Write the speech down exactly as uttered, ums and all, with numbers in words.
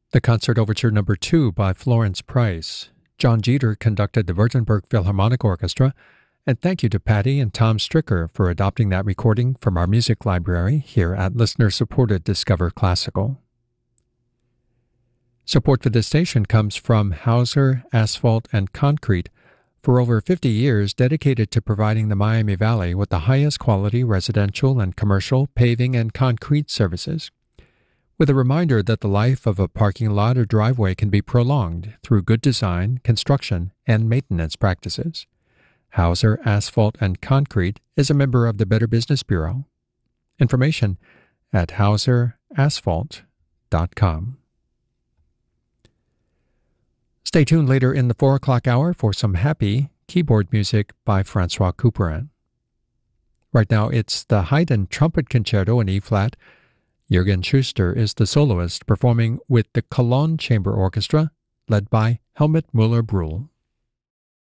The Concert Overture Number two by Florence Price. John Jeter conducted the Württemberg Philharmonic Orchestra, and thank you to Patty and Tom Stricker for adopting that recording from our music library here at listener-supported Discover Classical. Support for this station comes from Hauser Asphalt and Concrete, for over fifty years dedicated to providing the Miami Valley with the highest quality residential and commercial paving and concrete services, with a reminder that the life of a parking lot or driveway can be prolonged through good design, construction, and maintenance practices. Hauser Asphalt and Concrete is a member of the Better Business Bureau. Information at hauser asphalt dot com. Stay tuned later in the four o'clock hour for some happy keyboard music by Francois Couperin. Right now it's the Haydn Trumpet Concerto in E-flat. Jürgen Schuster is the soloist performing with the Cologne Chamber Orchestra, led by Helmut Müller-Brühl.